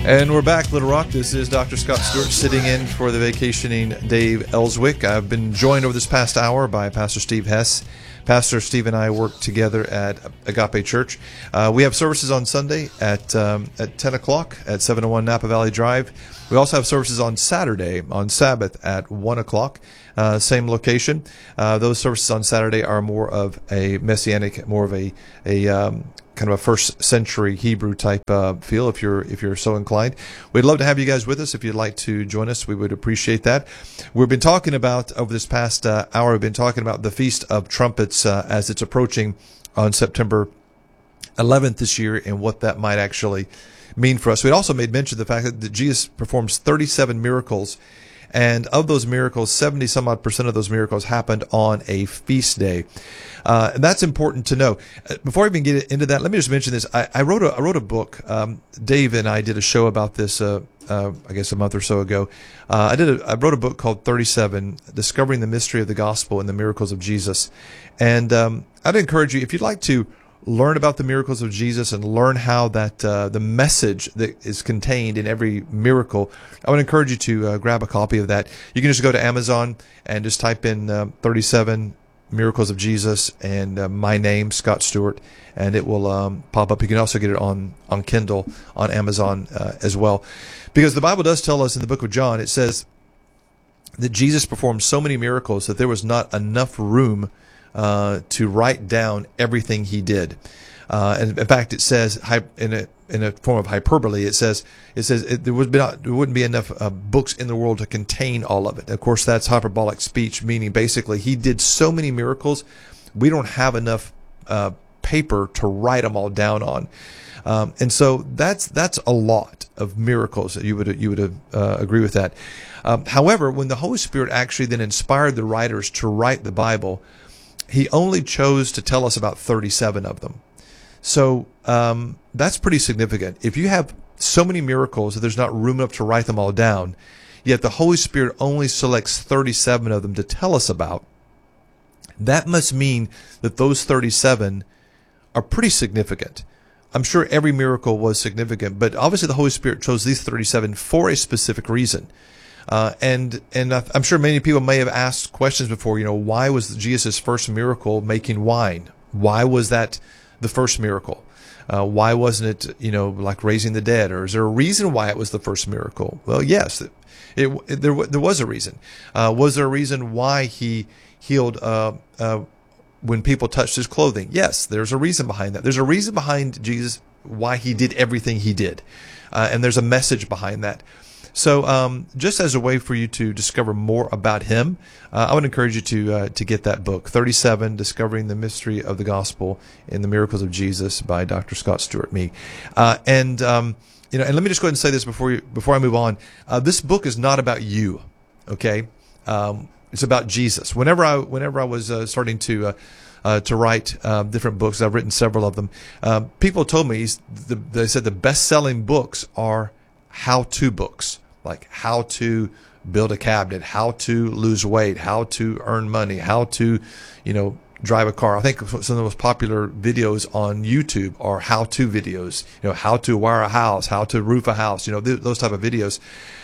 And we're back, Little Rock. This is Dr. Scott Stewart sitting in for the vacationing Dave Ellswick. I've been joined over this past hour by Pastor Steve Hess. Pastor Steve and I work together at Agape Church. We have services on Sunday at 10 o'clock at 701 Napa Valley Drive. We also have services on Saturday, on Sabbath, at 1 o'clock. Same location. Those services on Saturday are more of a messianic, more of a kind of a first century Hebrew type feel, if you're so inclined. We'd love to have you guys with us. If you'd like to join us, we would appreciate that. We've been talking about, over this past hour, we've been talking about the Feast of Trumpets as it's approaching on September 11th this year, and what that might actually mean for us. We'd also made mention of the fact that Jesus performs 37 miracles, and of those miracles, 70-some-odd% of those miracles happened on a feast day. And that's important to know. Before I even get into that, let me just mention this. I wrote a book. Dave and I did a show about this, I guess a month or so ago. I wrote a book called 37, Discovering the Mystery of the Gospel and the Miracles of Jesus. And I'd encourage you, if you'd like to learn about the miracles of Jesus and learn how that the message that is contained in every miracle, I would encourage you to grab a copy of that. You can just go to Amazon and just type in 37 Miracles of Jesus and my name, Scott Stewart, and it will pop up. You can also get it on Kindle, on Amazon as well. Because the Bible does tell us in the book of John, it says that Jesus performed so many miracles that there was not enough room to write down everything he did. And in fact, it says in a form of hyperbole, it says there wouldn't be enough books in the world to contain all of it. Of course, that's hyperbolic speech, meaning basically he did so many miracles, we don't have enough paper to write them all down on. And so that's a lot of miracles. You would agree with that. However, when the Holy Spirit actually then inspired the writers to write the Bible, he only chose to tell us about 37 of them. So that's pretty significant. If you have so many miracles that there's not room enough to write them all down, yet the Holy Spirit only selects 37 of them to tell us about, that must mean that those 37 are pretty significant. I'm sure every miracle was significant, but obviously the Holy Spirit chose these 37 for a specific reason. And I'm sure many people may have asked questions before, why was Jesus' first miracle making wine? Why was that the first miracle? Why wasn't it, like raising the dead? Or is there a reason why it was the first miracle? Well, yes, there was a reason. Was there a reason why he healed when people touched his clothing? Yes, there's a reason behind that. There's a reason behind Jesus, why he did everything he did. And there's a message behind that. So just as a way for you to discover more about him, I would encourage you to get that book, 37, Discovering the Mystery of the Gospel and the Miracles of Jesus by Dr. Scott Stewart Me. And let me just go ahead and say this before I move on. This book is not about you, okay? It's about Jesus. Whenever I was starting to write different books, I've written several of them. People told me they said the best-selling books are how-to books, like how to build a cabinet, how to lose weight, how to earn money, how to, drive a car. I think some of the most popular videos on YouTube are how-to videos, how to wire a house, how to roof a house, those type of videos.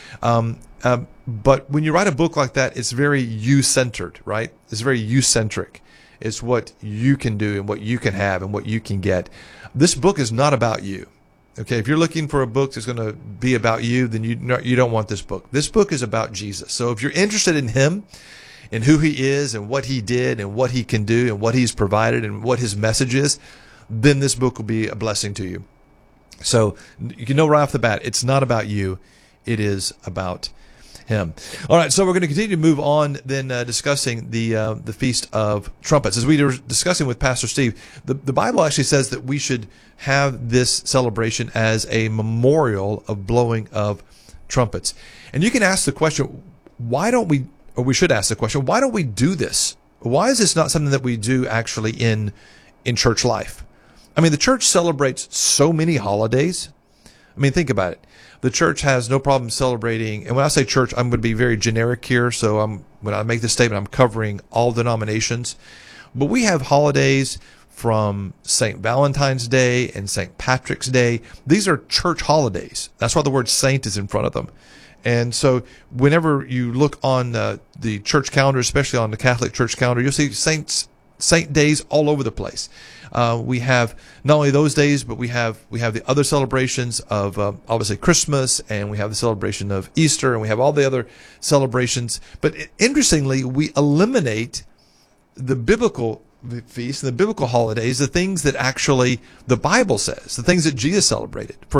But when you write a book like that, it's very you-centered, right? It's very you-centric. It's what you can do and what you can have and what you can get. This book is not about you. Okay, if you're looking for a book that's going to be about you, then you don't want this book. This book is about Jesus. So if you're interested in him and who he is and what he did and what he can do and what he's provided and what his message is, then this book will be a blessing to you. So you can know right off the bat, it's not about you. It is about him. All right, so we're going to continue to move on then discussing the Feast of Trumpets. As we were discussing with Pastor Steve, the Bible actually says that we should have this celebration as a memorial of blowing of trumpets. And you can ask the question, why don't we do this? Why is this not something that we do actually in church life? I mean, the church celebrates so many holidays. I mean, think about it. The church has no problem celebrating, and when I say church, I'm going to be very generic here, so when I make this statement, I'm covering all denominations. But we have holidays from St. Valentine's Day and St. Patrick's Day. These are church holidays. That's why the word saint is in front of them. And so whenever you look on the church calendar, especially on the Catholic Church calendar, you'll see saint days all over the place. We have not only those days, but we have the other celebrations of obviously Christmas, and we have the celebration of Easter, and we have all the other celebrations. But interestingly, we eliminate the biblical feasts and the biblical holidays, the things that actually the Bible says, the things that Jesus celebrated. For